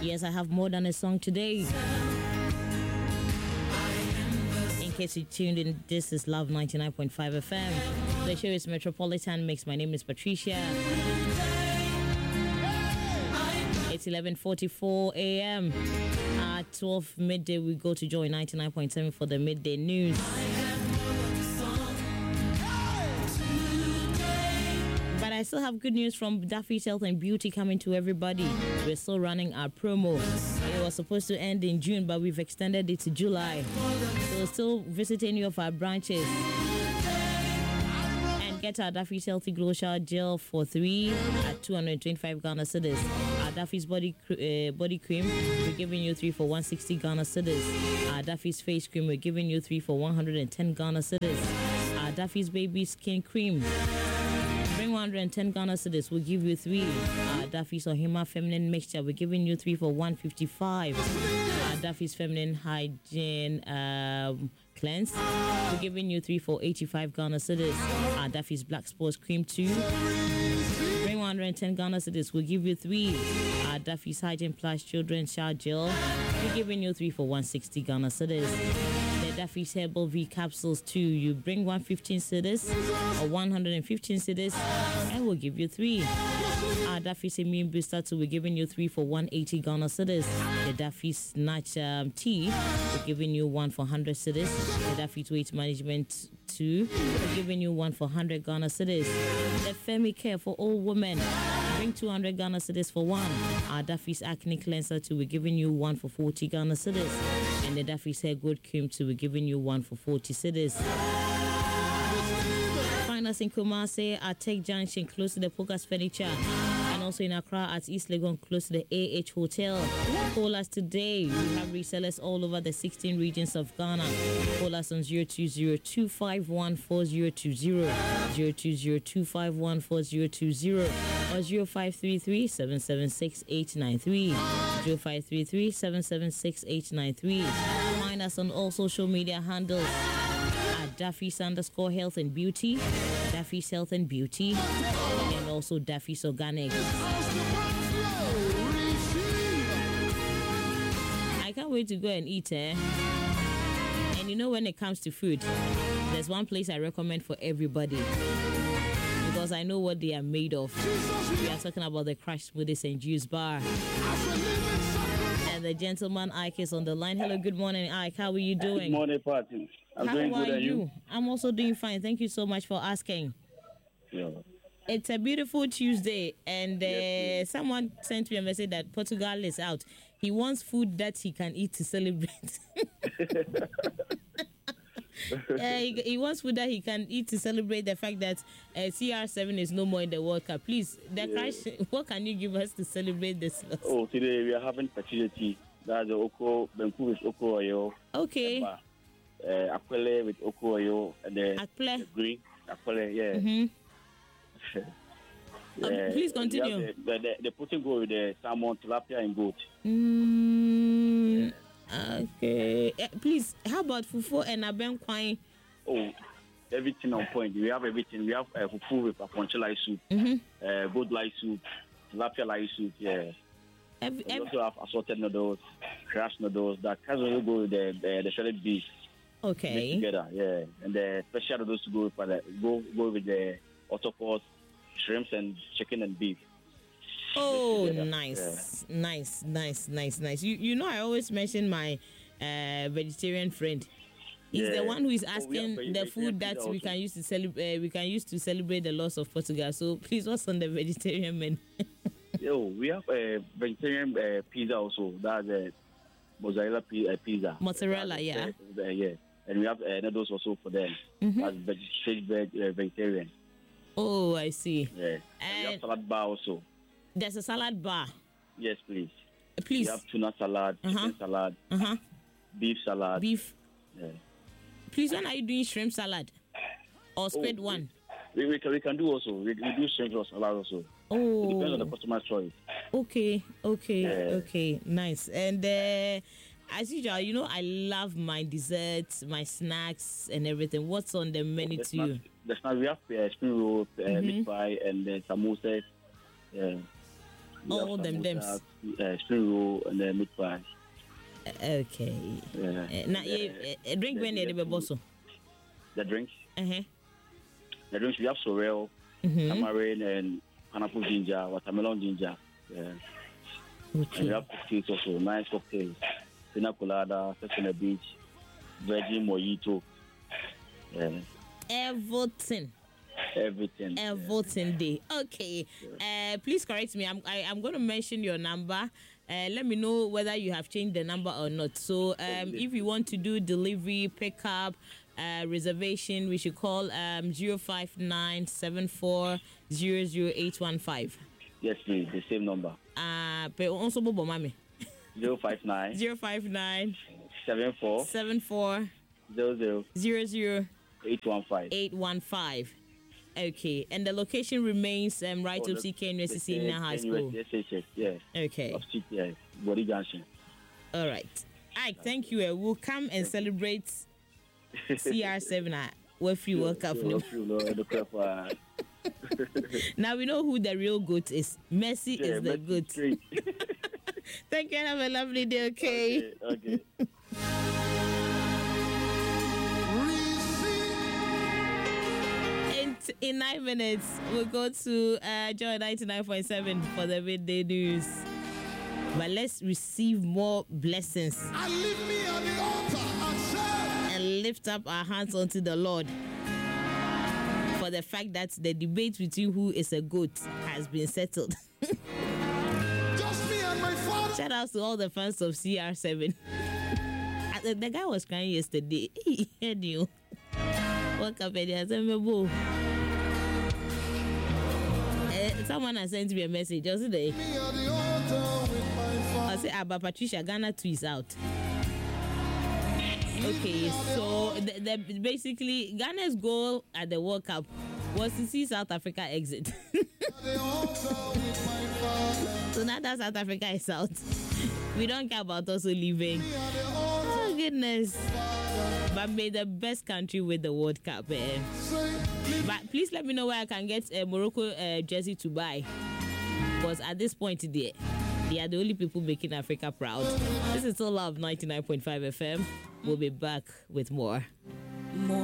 Yes, I have more than a song today. In case you tuned in, this is Love 99.5 FM. The show is Metropolitan Mix. My name is Patricia. It's 11:44 a.m. At 12 midday, we go to Joy 99.7 for the midday news. But I still have good news from Daffy's Health and Beauty coming to everybody. We're still running our promo. It was supposed to end in June, but we've extended it to July. So still visit any of our branches. Get our Daffy's Healthy Glow Shower Gel for 3 at 225 Ghana cedis. Our Daffy's body cream, we're giving you 3 for 160 Ghana cedis. Our Daffy's face cream, we're giving you 3 for 110 Ghana cedis. Our Daffy's baby skin cream, bring 110 Ghana cedis, we'll give you 3. Our Daffy's Ohima feminine mixture, we're giving you 3 for 155. Our Daffy's feminine hygiene cleanse, we're giving you 3 for 85 Ghana cedis. Our Daffy's black sports cream 2, bring 110 Ghana cedis, we'll give you 3. Our Daffy's hygiene plus children's shower gel, we're giving you 3 for 160 Ghana cedis. The Daffy's herbal V capsules 2, you bring 115 cedis or 115 cedis, and we'll give you 3. Our Daffy's immune booster 2, we're giving you 3 for 180 Ghana cedis. The Daffy's snatch tea, we're giving you 1 for 100 cedis. The Daffy's weight management 2, we're giving you 1 for 100 Ghana cedis. The Femi Care for all women, bring 200 Ghana cedis for 1. Our Daffy's acne cleanser 2, we're giving you 1 for 40 Ghana cedis. And the Daffy's hair good cream 2, we're giving you 1 for 40 cedis. Find us in Kumasi at Tech Junction, close to the Pogas Furniture, and also in Accra at East Legon, close to the AH Hotel. Call us today. We have resellers all over the 16 regions of Ghana. Call us on 020-251-4020, 020-251-4020, or 0533-776-893, 0533-776-893. Find us on all social media handles. Daffy's _Health and Beauty, Daffy's Health and Beauty, and also Daffy's Organic. I can't wait to go and eat, And you know, when it comes to food, there's one place I recommend for everybody, because I know what they are made of. We are talking about the Crush Smoothies and Juice Bar. And the gentleman Ike is on the line. Hello, good morning, Ike. How are you doing? Good morning, Party. I'm doing good. How are you? I'm also doing fine. Thank you so much for asking. Yeah. It's a beautiful Tuesday, and someone sent me a message that Portugal is out. He wants food that he can eat to celebrate. He wants food that he can eat to celebrate the fact that CR7 is no more in the World Cup. Please, what can you give us to celebrate this? Oh, today we are having fertility. That's the Oko, Benku with Oko oil. Okay. Aquile with Oko oil and the green Aquile, yeah. Mm-hmm. Yeah. Please continue. The putting go with the salmon, tilapia, and goat. Okay. Please, how about fufu and abenkwai? Oh, everything on point. We have everything. We have fufu with aponche light soup, goat light soup, tilapia light soup. Yeah. We also have assorted noodles, crash noodles. That can also go with the shredded beef. Okay. Together, yeah. And the special noodles to go with the octopus, shrimps, and chicken and beef. Oh, nice, yeah. nice. You know, I always mention my vegetarian friend. He's the one who is asking the food that we can use to celebrate. We can use to celebrate the loss of Portugal. So please, what's on the vegetarian menu? We have a vegetarian pizza also. That's a mozzarella pizza. Mozzarella, yeah. Yeah. And we have noodles also for them. That's vegetarian. Oh, I see. Yeah. And we have salad bar also. There's a salad bar. Yes, please. Please. We have tuna salad, chicken salad, beef salad. Beef. Yeah. Please, when are you doing shrimp salad? Or squid one? We can do also. We do shrimp salad also. Oh. It depends on the customer's choice. Okay. Nice. And as usual, you know, I love my desserts, my snacks, and everything. What's on the menu to you? The snacks, we have spring roll, meat pie, and samosas. all them. Spring roll and then meat pie. Okay. Now, drink when they be bosso. The drinks. The drinks we have sorrel, tamarind, and pineapple ginger, watermelon ginger. Okay. And we have cocktails also, nice cocktails. Pina colada, Sex on the Beach, Virgin Mojito. Everything day. Okay. Please correct me. I'm going to mention your number. Let me know whether you have changed the number or not. So if you want to do delivery, pickup, reservation, we should call 05974000815. Yes, please. The same number. But also Bobo Mami. 059 74 00 815. Okay, and the location remains right of CK University High School. Yes. Okay. Of CK, Body Junction. All right. Ike, thank you. We'll come and celebrate CR7 at Wefree World Cup. Now we know who the real goat is. Messi is the goat. Thank you and have a lovely day, okay? Okay. In 9 minutes, we'll go to Joy 99.7 for the midday news. But let's receive more blessings. I leave me on the altar and lift up our hands unto the Lord for the fact that the debate between who is a goat has been settled. Just me and my father. Shout out to all the fans of CR7. The guy was crying yesterday. He heard you. Woke up and he has a someone has sent me a message yesterday. I said, Abba Patricia, Ghana 2 is out. Okay, so basically, Ghana's goal at the World Cup was to see South Africa exit. So now that South Africa is out, we don't care about also leaving. Oh, goodness. But may the best country with the World Cup. But please let me know where I can get a Morocco jersey to buy. Because at this point, they are the only people making Africa proud. This is Soul Love 99.5 FM. We'll be back with more.